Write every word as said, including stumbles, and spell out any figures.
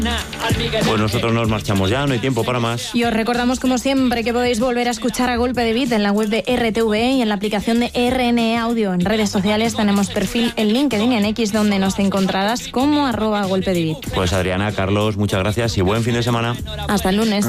Pues nosotros nos marchamos ya, no hay tiempo para más. Y os recordamos, como siempre, que podéis volver a escuchar A Golpe de Beat en la web de R T V E y en la aplicación de R N E Audio. En redes sociales tenemos perfil en LinkedIn y en X, donde nos encontrarás como arroba golpe de beat. Pues Adriana, Carlos, muchas gracias y buen fin de semana. Hasta el lunes.